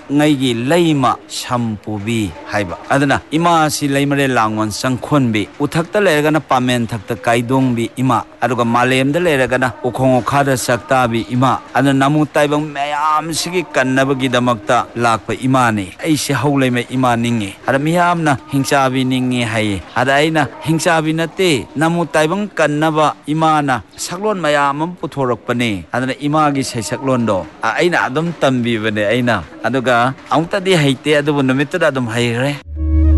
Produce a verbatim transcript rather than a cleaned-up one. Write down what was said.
ngaigi leima shampubi haiba adana ima si leimare langwan sangkhonbi uthakta leragana pamen thakta kaidongbi ima aduga malemda leragana ukhong khada saktabi ima adana namu taibang mayam sigi kannabagi damakta lakpa imani aise hauleime ima ningi ada miyamna hingsabi ningi haye ada aina hingsabi nate namu taibang kannaba imana saklon mayam puthorakpane adana imagi saisaklon do aina adum tambi bane aina aduga aungta di haite adu numitda adum haire